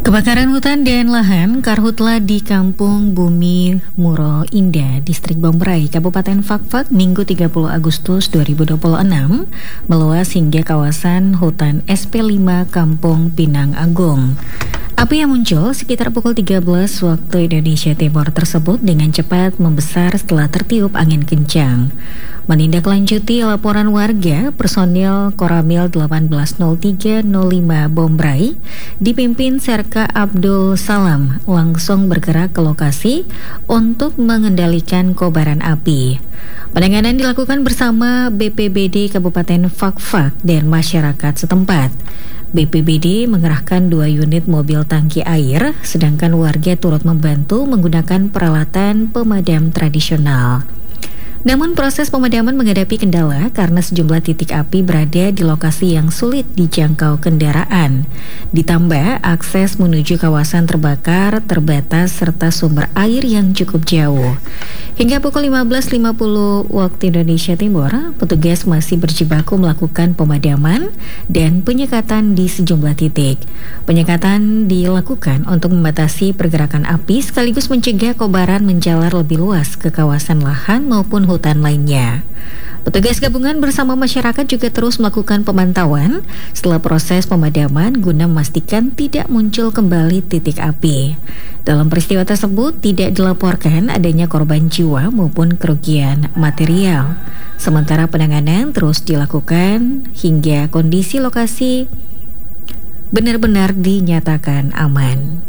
Kebakaran hutan dan lahan karhutla di Kampung Bumi Muro Indah, Distrik Bombray, Kabupaten Fakfak, Minggu 30 Agustus 2026, meluas hingga kawasan hutan SP5 Kampung Pinang Agung. Api yang muncul sekitar pukul 13 waktu Indonesia Timur tersebut dengan cepat membesar setelah tertiup angin kencang. Menindaklanjuti laporan warga, personil Koramil 180305 Bombray dipimpin Serka Abdul Salam langsung bergerak ke lokasi untuk mengendalikan kobaran api. Penanganan dilakukan bersama BPBD Kabupaten Fakfak dan masyarakat setempat. BPBD mengerahkan 2 unit mobil tangki air, sedangkan warga turut membantu menggunakan peralatan pemadam tradisional. Namun proses pemadaman menghadapi kendala karena sejumlah titik api berada di lokasi yang sulit dijangkau kendaraan. Ditambah akses menuju kawasan terbakar terbatas serta sumber air yang cukup jauh. Hingga pukul 15.50 waktu Indonesia Timur, petugas masih berjibaku melakukan pemadaman dan penyekatan di sejumlah titik. Penyekatan dilakukan untuk membatasi pergerakan api sekaligus mencegah kobaran menjalar lebih luas ke kawasan lahan maupun hutan lainnya. Petugas gabungan bersama masyarakat juga terus melakukan pemantauan setelah proses pemadaman guna memastikan tidak muncul kembali titik api. Dalam peristiwa tersebut tidak dilaporkan adanya korban jiwa maupun kerugian material. Sementara penanganan terus dilakukan hingga kondisi lokasi benar-benar dinyatakan aman.